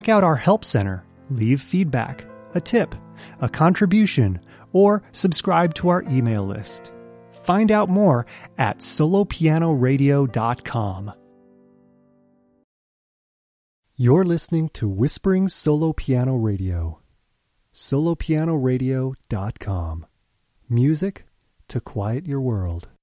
Check out our help center, leave feedback, a tip, a contribution, or subscribe to our email list. Find out more at solopianoradio.com. You're listening to Whispering Solo Piano Radio. solopianoradio.com. Music to quiet your world.